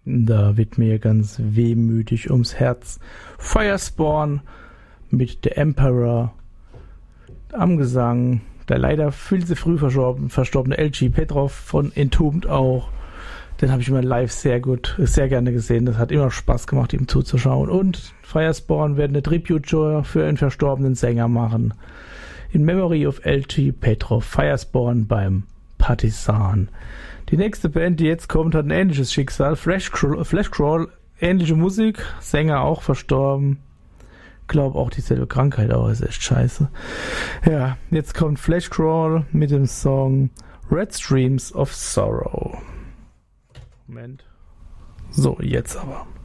Da wird mir ganz wehmütig ums Herz. Firespawn mit The Emperor am Gesang. Der leider viel zu früh verstorbene LG Petrov von Entombed auch. Den habe ich immer live sehr gerne gesehen. Das hat immer Spaß gemacht, ihm zuzuschauen. Und Firespawn werden eine Tribute-Tour für einen verstorbenen Sänger machen. In Memory of LG Petrov. Firespawn beim Partisan. Die nächste Band, die jetzt kommt, hat ein ähnliches Schicksal. Fleshcrawl, ähnliche Musik. Sänger auch verstorben. Glaube auch dieselbe Krankheit, aber ist echt scheiße. Ja, jetzt kommt Fleshcrawl mit dem Song Red Streams of Sorrow. Moment. So, jetzt aber.